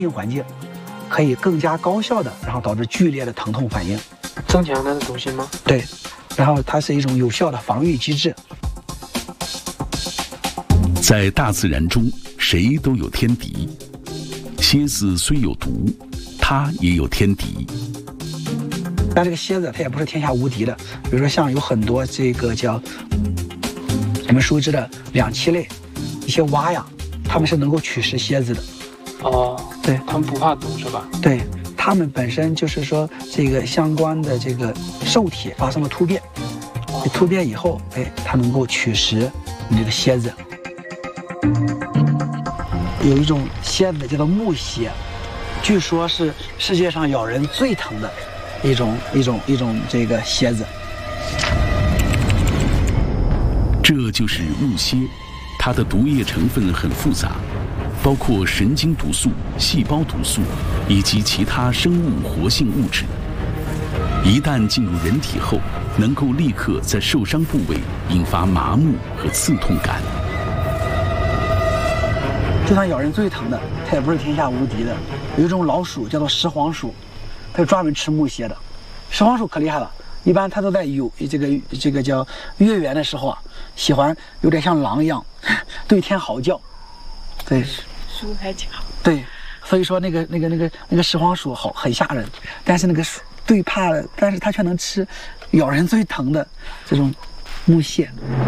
环境，可以更加高效的，然后导致剧烈的疼痛反应， 增强它的毒性吗？ 对，然后它是一种有效的防御机制。 在大自然中，谁都有天敌。蝎子虽有毒，它也有天敌。 但这个蝎子它也不是天下无敌的，比如说像有很多这个叫我们熟知的两栖类，一些蛙呀，它们是能够取食蝎子的。 哦， 对， 它们不怕毒是吧？ 对，它们本身就是说这个相关的这个受体发生了突变，突变以后，它能够取食你这个蝎子。有一种蝎子叫做木蝎，据说是世界上咬人最疼的一种这个蝎子。 这就是木蝎，它的毒液成分很复杂，包括神经毒素、细胞毒素以及其他生物活性物质。一旦进入人体后，能够立刻在受伤部位引发麻木和刺痛感。 就算咬人最疼的，它也不是天下无敌的。有一种老鼠叫做食黄鼠，它就专门吃木蝎的。食黄鼠可厉害了，一般它都在有这个叫月圆的时候啊，喜欢有点像狼一样对天嚎叫。对， 鼠还叫。 对，所以说那个食黄鼠很吓人，但是那个最怕的，但是它却能吃咬人最疼的这种木屑。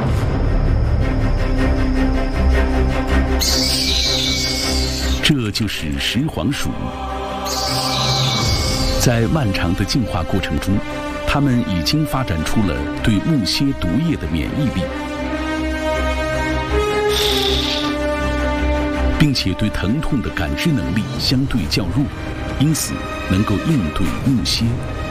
这就是食黄鼠。在漫长的进化过程中，它们已经发展出了对木蝎毒液的免疫力，并且对疼痛的感知能力相对较弱，因此能够应对木蝎。